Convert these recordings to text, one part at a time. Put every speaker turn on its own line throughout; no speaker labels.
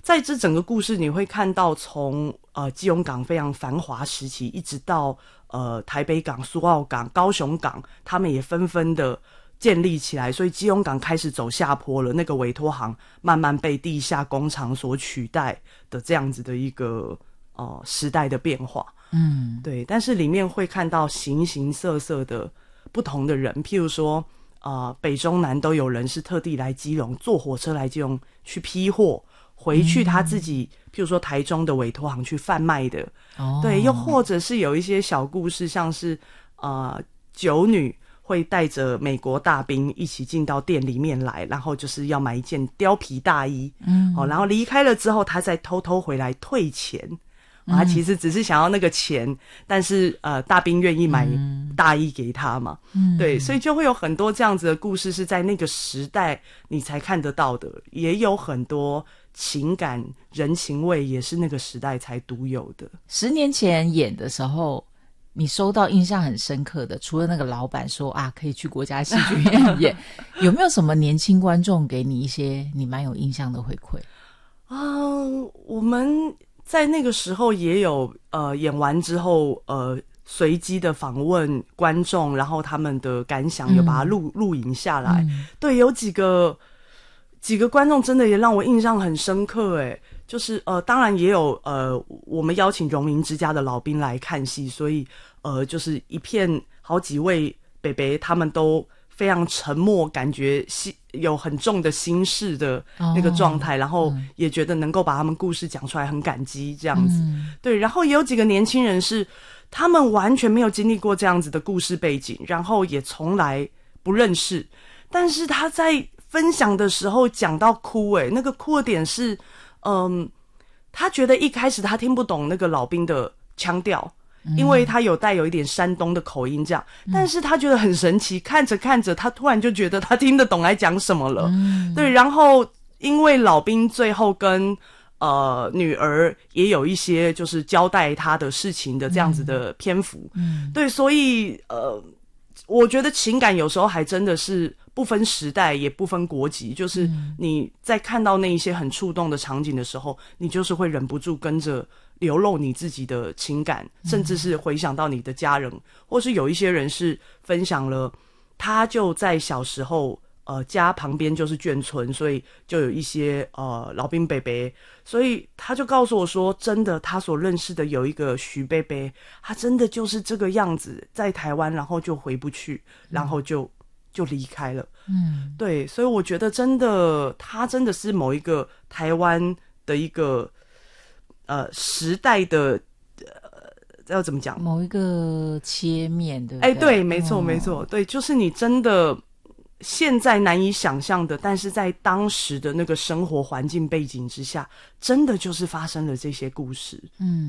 在这整个故事你会看到从基隆港非常繁华时期一直到台北港、苏澳港、高雄港，他们也纷纷的建立起来，所以基隆港开始走下坡了，那个委托行慢慢被地下工厂所取代的这样子的一个时代的变化。对，但是里面会看到形形色色的不同的人，譬如说北中南都有人是特地来基隆，坐火车来基隆去批货，回去他自己譬如说台中的委托行去贩卖的。对，又或者是有一些小故事，像是酒女会带着美国大兵一起进到店里面来，然后就是要买一件貂皮大衣，然后离开了之后他再偷偷回来退钱。他其实只是想要那个钱，但是大兵愿意买大衣给他嘛。对，所以就会有很多这样子的故事是在那个时代你才看得到的，也有很多情感人情味也是那个时代才独有的。
10年前演的时候，你收到印象很深刻的，除了那个老板说可以去国家戏剧院演，有没有什么年轻观众给你一些你蛮有印象的回馈？
我们在那个时候也有演完之后随机的访问观众，然后他们的感想有把它录影下来。对，有几个观众真的也让我印象很深刻就是当然也有我们邀请荣民之家的老兵来看戏，所以就是一片好几位北北他们都非常沉默，感觉有很重的心事的那个状态，然后也觉得能够把他们故事讲出来很感激这样子。对，然后也有几个年轻人是他们完全没有经历过这样子的故事背景，然后也从来不认识，但是他在分享的时候讲到哭那个哭的点是他觉得一开始他听不懂那个老兵的腔调，因为他带有一点山东的口音这样，但是他觉得很神奇，看着看着他突然就觉得他听得懂来讲什么了。对，然后因为老兵最后跟女儿也有一些就是交代他的事情的这样子的篇幅。对，所以我觉得情感有时候还真的是不分时代也不分国籍，就是你在看到那一些很触动的场景的时候，你就是会忍不住跟着流露你自己的情感，甚至是回想到你的家人，或是有一些人是分享了他就在小时候家旁边就是眷村，所以就有一些老兵伯伯，所以他就告诉我说真的他所认识的有一个徐伯伯，他真的就是这个样子在台湾，然后就回不去，然后就离开了。对，所以我觉得真的他真的是某一个台湾的一个时代的要怎么讲，
某一个切面，对不对？
对，没错没错，对，就是你真的现在难以想象的，但是在当时的那个生活环境背景之下，真的就是发生了这些故事。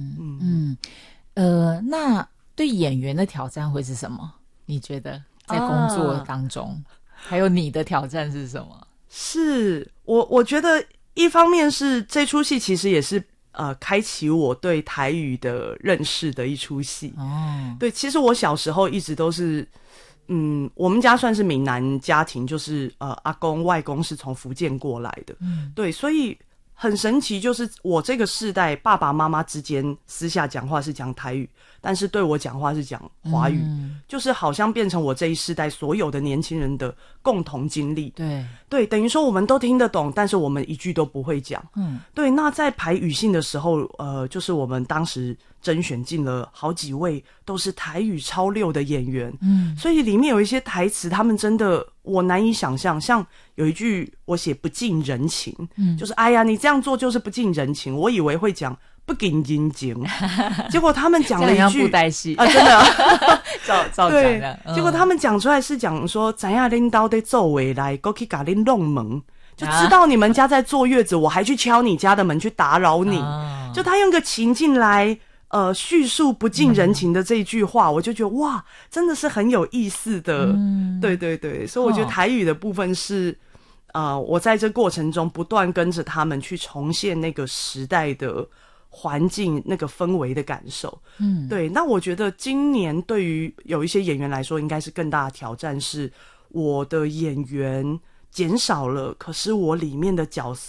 那对演员的挑战会是什么？你觉得在工作当中，还有你的挑战是什么？
是我觉得一方面是这出戏其实也是开启我对台语的认识的一出戏。对，其实我小时候一直都是我们家算是闽南家庭，就是阿公外公是从福建过来的。对，所以很神奇，就是我这个世代爸爸妈妈之间私下讲话是讲台语，但是对我讲话是讲华语，就是好像变成我这一世代所有的年轻人的共同经历。对，等于说我们都听得懂，但是我们一句都不会讲。对，那在排语性的时候就是我们当时甄选进了好几位都是台语超溜的演员。所以里面有一些台词他们真的我难以想象，像有一句我写不近人情，就是哎呀你这样做就是不近人情，我以为会讲不近人情，结果他们讲了一句
布袋戏
真的
照讲的。
结果他们讲出来是讲说怎样恁到底做回来过去把恁弄门，就知道你们家在坐月子，我还去敲你家的门去打扰你。就他用个情境来叙述不近人情的这一句话，我就觉得哇真的是很有意思的。对对对，所以我觉得台语的部分是我在这过程中不断跟着他们去重现那个时代的环境那个氛围的感受。对，那我觉得今年对于有一些演员来说应该是更大的挑战，是我的演员减少了，可是我里面的角色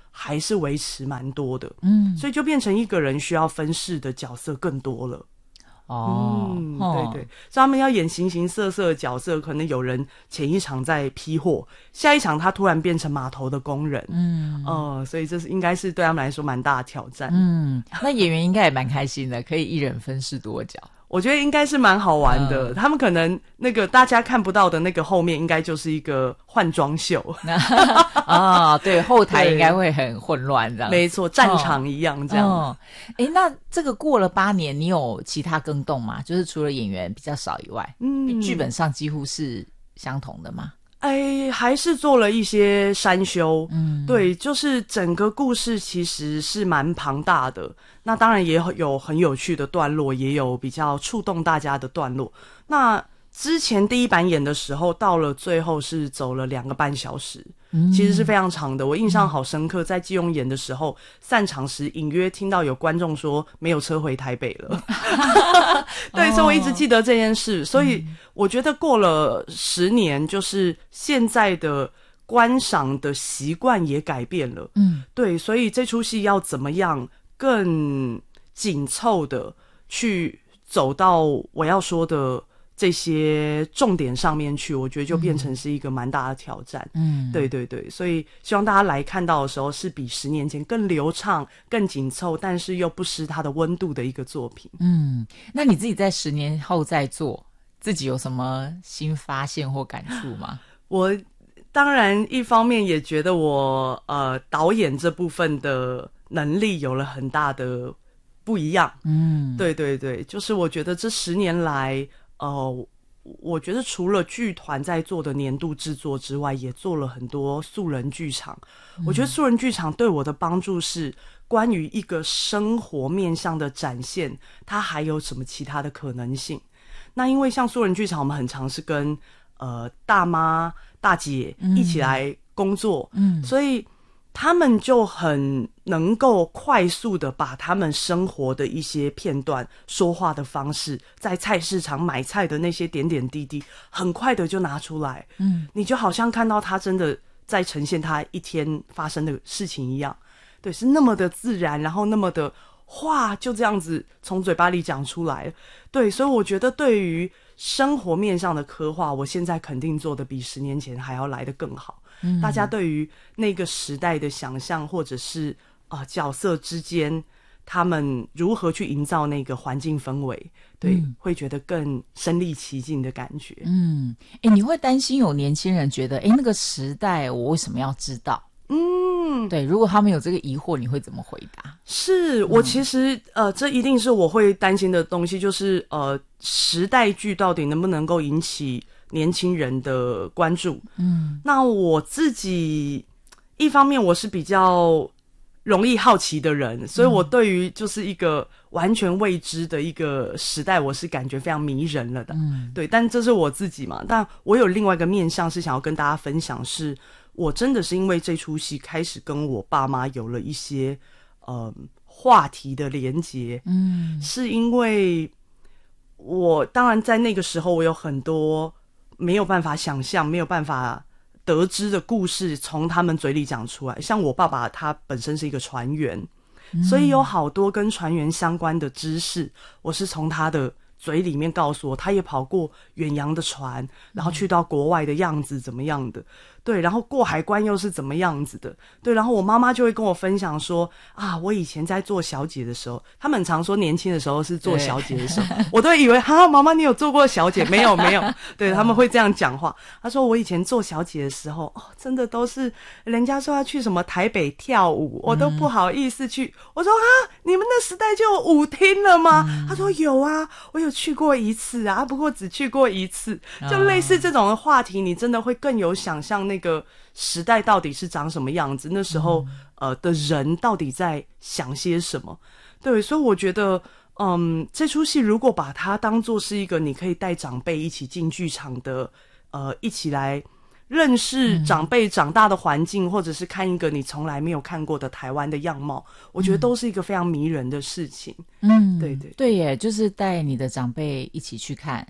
还是维持蛮多的，所以就变成一个人需要分饰的角色更多了。对对，所以他们要演形形色色的角色，可能有人前一场在批货，下一场他突然变成码头的工人，所以这是应该是对他们来说蛮大的挑战。
那演员应该也蛮开心的，可以一人分饰多角。
我觉得应该是蛮好玩的，他们可能那个大家看不到的那个后面，应该就是一个换装秀
对，后台应该会很混乱这样。
没错，战场一样这样。
那这个过了8年，你有其他更动吗？就是除了演员比较少以外，剧本上几乎是相同的吗？
还是做了一些删修，对，就是整个故事其实是蛮庞大的，那当然也有很有趣的段落，也有比较触动大家的段落。那之前第一版演的时候，到了最后是走了2个半小时，其实是非常长的。我印象好深刻，在基隆演的时候，散场时隐约听到有观众说没有车回台北了。对，所以我一直记得这件事。所以我觉得过了10年，就是现在的观赏的习惯也改变了。对，所以这出戏要怎么样更紧凑的去走到我要说的这些重点上面去，我觉得就变成是一个蛮大的挑战。对对对，所以希望大家来看到的时候是比10年前更流畅、更紧凑，但是又不失它的温度的一个作品。
那你自己在10年后再做，自己有什么新发现或感触吗？
我当然一方面也觉得我导演这部分的能力有了很大的不一样。对对对，就是我觉得这10年来我觉得除了剧团在做的年度制作之外，也做了很多素人剧场。我觉得素人剧场对我的帮助是关于一个生活面向的展现，它还有什么其他的可能性。那因为像素人剧场，我们很常是跟大妈大姐一起来工作，所以他们就很能够快速的把他们生活的一些片段、说话的方式，在菜市场买菜的那些点点滴滴，很快的就拿出来。你就好像看到他真的在呈现他一天发生的事情一样。对，是那么的自然，然后那么的话就这样子从嘴巴里讲出来。对，所以我觉得对于生活面上的刻画，我现在肯定做的比10年前还要来得更好。大家对于那个时代的想象，或者是角色之间他们如何去营造那个环境氛围，对，会觉得更身临其境的感觉。
你会担心有年轻人觉得那个时代我为什么要知道？对，如果他们有这个疑惑，你会怎么回答？
是我其实这一定是我会担心的东西，就是时代剧到底能不能够引起年轻人的关注。那我自己一方面我是比较容易好奇的人，所以我对于就是一个完全未知的一个时代，我是感觉非常迷人了的。对，但这是我自己嘛。但我有另外一个面向是想要跟大家分享，是我真的是因为这出戏开始跟我爸妈有了一些话题的连结。是因为我当然在那个时候我有很多没有办法想象、没有办法得知的故事从他们嘴里讲出来。像我爸爸他本身是一个船员，所以有好多跟船员相关的知识我是从他的嘴里面告诉我。他也跑过远洋的船，然后去到国外的样子怎么样的，对，然后过海关又是怎么样子的，对，然后我妈妈就会跟我分享说我以前在做小姐的时候，他们很常说年轻的时候是做小姐的时候，我都会以为妈妈你有做过小姐？没有没有，对，他们会这样讲话。他说我以前做小姐的时候真的都是人家说要去什么台北跳舞，我都不好意思去。我说你们那时代就有舞厅了吗？他说有啊，我有去过一次啊，不过只去过一次。就类似这种的话题，你真的会更有想象那个时代到底是长什么样子，那时候的人到底在想些什么。对，所以我觉得这出戏如果把它当作是一个你可以带长辈一起进剧场的一起来认识长辈长大的环境，或者是看一个你从来没有看过的台湾的样貌，我觉得都是一个非常迷人的事情。对对
对耶，就是带你的长辈一起去看，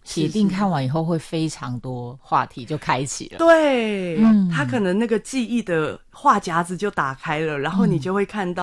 铁定看完以后会非常多话题就开启了。
对，他可能那个记忆的话匣子就打开了，然后你就会看到